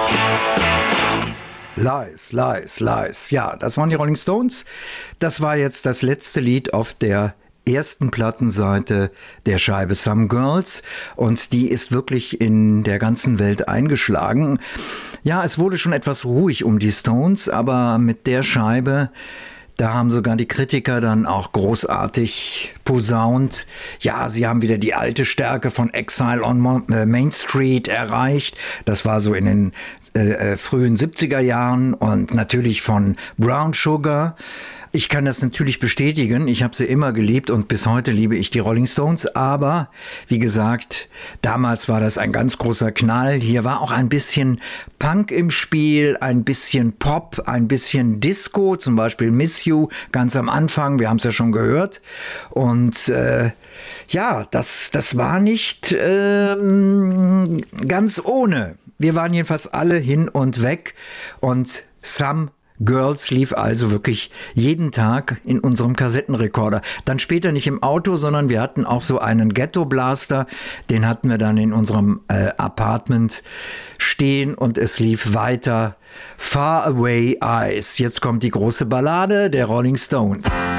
Lies, Lies, Lies. Ja, das waren die Rolling Stones. Das war jetzt das letzte Lied auf der ersten Plattenseite der Scheibe Some Girls, und die ist wirklich in der ganzen Welt eingeschlagen. Ja, es wurde schon etwas ruhig um die Stones, aber mit der Scheibe, da haben sogar die Kritiker dann auch großartig posaunt. Ja, sie haben wieder die alte Stärke von Exile on Main Street erreicht. Das war so in den frühen 70er Jahren, und natürlich von Brown Sugar. Ich kann das natürlich bestätigen. Ich habe sie immer geliebt und bis heute liebe ich die Rolling Stones. Aber wie gesagt, damals war das ein ganz großer Knall. Hier war auch ein bisschen Punk im Spiel, ein bisschen Pop, ein bisschen Disco, zum Beispiel Miss You ganz am Anfang. Wir haben es ja schon gehört. Und ja, das war nicht ganz ohne. Wir waren jedenfalls alle hin und weg, und Some Girls lief also wirklich jeden Tag in unserem Kassettenrekorder. Dann später nicht im Auto, sondern wir hatten auch so einen Ghetto-Blaster. Den hatten wir dann in unserem Apartment stehen, und es lief weiter Far Away Eyes. Jetzt kommt die große Ballade der Rolling Stones.